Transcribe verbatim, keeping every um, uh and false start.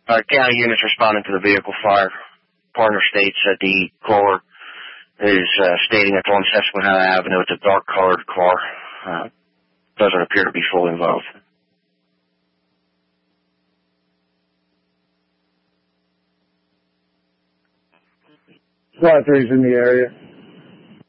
Uh, county units responding to the vehicle fire. Partner states that the caller is uh, stating it's on Susquehanna Avenue. It's a dark-colored car. Uh, doesn't appear to be fully involved. SWAT three's in the area.